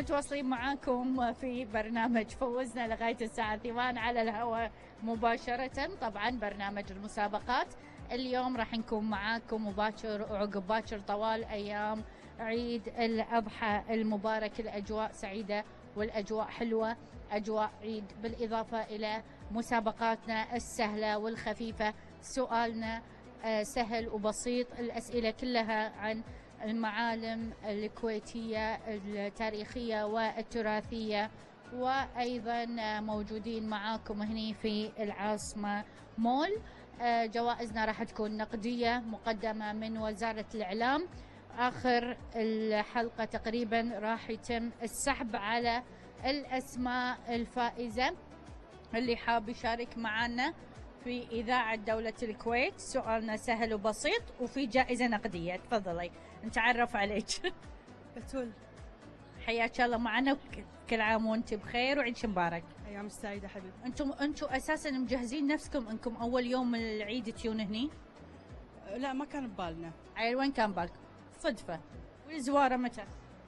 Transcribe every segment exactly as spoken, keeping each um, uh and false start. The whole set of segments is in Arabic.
متواصلين معاكم في برنامج فوزنا لغاية الساعة ثمانية على الهواء مباشرة. طبعا برنامج المسابقات اليوم راح نكون معاكم مباشر وعقب باكر طوال أيام عيد الأضحى المبارك. الأجواء سعيدة والأجواء حلوة، أجواء عيد، بالإضافة إلى مسابقاتنا السهلة والخفيفة. سؤالنا سهل وبسيط، الأسئلة كلها عن المعالم الكويتية التاريخية والتراثية، وأيضا موجودين معاكم هني في العاصمة مول. جوائزنا راح تكون نقدية مقدمة من وزارة الإعلام. آخر الحلقة تقريبا راح يتم السحب على الأسماء الفائزة. اللي حاب يشارك معنا في إذاعة دولة الكويت، سؤالنا سهل وبسيط وفي جائزة نقدية. تفضلي نتعرف عليك. بتول، حياك الله معنا، كل عام وانت بخير وعيد مبارك. ايام السعيدة حبيبي. انتم انتم اساسا مجهزين نفسكم انكم اول يوم من العيد تجون هني؟ لا ما كان ببالنا. عيل وين كان بالك؟ صدفة. والزوارة متى؟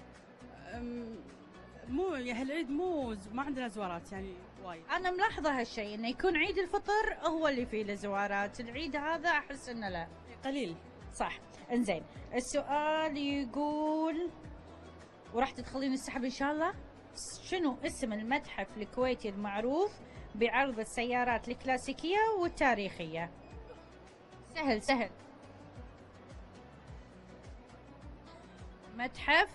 مو يا هالعيد مو ما عندنا زوارات يعني وايد. انا ملاحظة هالشيء انه يكون عيد الفطر هو اللي فيه الزوارات، العيد هذا احس انه لا قليل. صح. انزين، السؤال يقول، وراح تدخلين السحب ان شاء الله، شنو اسم المتحف الكويتي المعروف بعرض السيارات الكلاسيكية والتاريخية؟ سهل سهل. متحف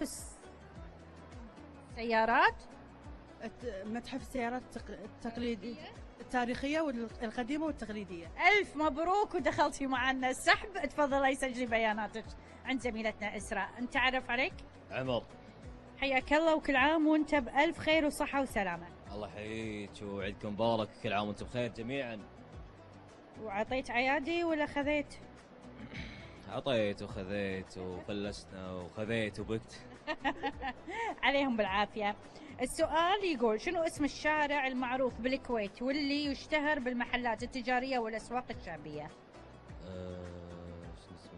السيارات، متحف السيارات التقليدية التاريخية والقديمة والتقليدية. ألف مبروك ودخلتي معنا السحب. تفضلي سجلي بياناتك عند زميلتنا إسراء. نتعرف عليك. عمر. حياك الله وكل عام وانت بألف خير وصحة وسلامة. الله يحييك وعيدكم مبارك، كل عام وانتم بخير جميعا. وعطيت عيادي ولا خذيت؟ عطيت وخذيت وفلسنا وخذيت وبكت. عليهم بالعافية. السؤال يقول، شنو اسم الشارع المعروف بالكويت واللي يشتهر بالمحلات التجارية والأسواق الشعبية؟ أه... شنو اسمه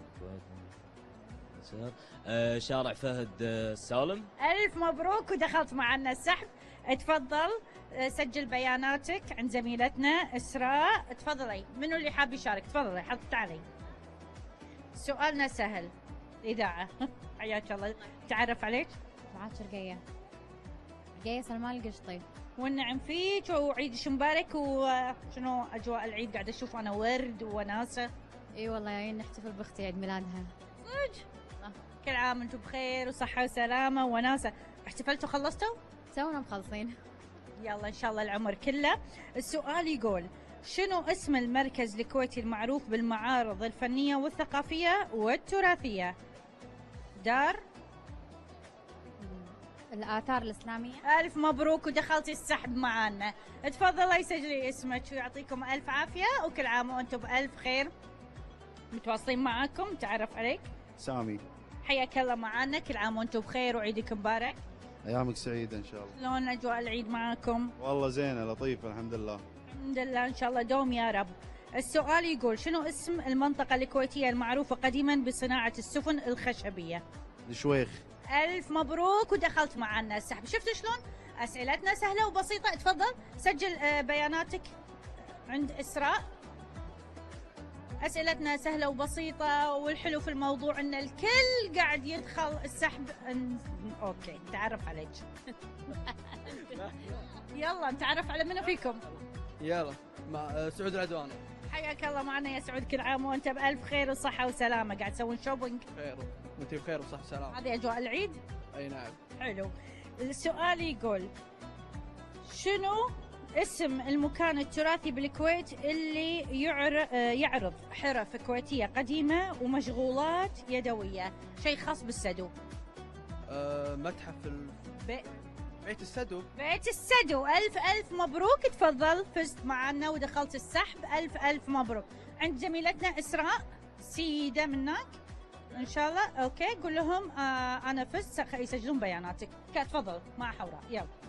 الشارع؟ أه... شارع فهد السالم. ألف مبروك ودخلت معنا السحب. تفضل سجل بياناتك عند زميلتنا إسراء. تفضلي، منو اللي حاب يشارك؟ تفضلي حط علي. سؤالنا سهل، إذاعة. حياك الله، تعرف عليك. معاك رقية. رقية سلمان القشطي. والنعم فيك وعيد مبارك. وشنو أجواء العيد؟ قاعدة أشوف أنا ورد وناسة. إي والله جايين نحتفل بأختي عيد ميلادها. صدق؟ كل عام أنتم بخير وصحة وسلامة وناسة. احتفلتوا خلصتوا؟ تونا مخلصين. يلا إن شاء الله العمر كله. السؤال يقول، شنو اسم المركز الكويتي المعروف بالمعارض الفنية والثقافية والتراثية؟ دار الآثار الإسلامية. ألف مبروك ودخلتي السحب معانا. تفضلي سجلي اسمك ويعطيكم ألف عافية وكل عام وأنتم بألف خير. متواصلين معاكم، تعرف عليك. سامي. حياك الله معانا، كل عام وأنتم بخير وعيدك مبارك. أيامك سعيدة إن شاء الله. شلون أجواء العيد معاكم؟ والله زينة لطيفة الحمد لله. الحمد لله إن شاء الله دوم يا رب. السؤال يقول، شنو اسم المنطقة الكويتية المعروفة قديما بصناعة السفن الخشبية؟ الشويخ. ألف مبروك ودخلت معنا السحب. شفت شلون أسئلتنا سهلة وبسيطة؟ تفضل سجل بياناتك عند إسراء. أسئلتنا سهلة وبسيطة، والحلو في الموضوع أن الكل قاعد يدخل السحب. أوكي تعرف عليك. يلا نتعرف على منو فيكم. يلا مع سعود العدواني. حياك الله معنا يا سعود، كل عام وانت بألف خير وصحة وسلامة. قاعد تسوون شوبينج؟ خير وانت بخير وصحة وسلامة. هذه أجواء العيد؟ أي نعم. حلو. السؤال يقول، شنو اسم المكان التراثي بالكويت اللي يعرض حرف كويتية قديمة ومشغولات يدوية، شيء خاص بالسدو؟ أه متحف ال... بي... بيت السدو. بيت السدو. ألف ألف مبروك. تفضل فزت معنا ودخلت السحب. ألف ألف مبروك. عند زميلتنا إسراء سيدة منك إن شاء الله. أوكي قول لهم آه أنا فزت، يسجلون بياناتك. تفضل مع حوراء. يلا.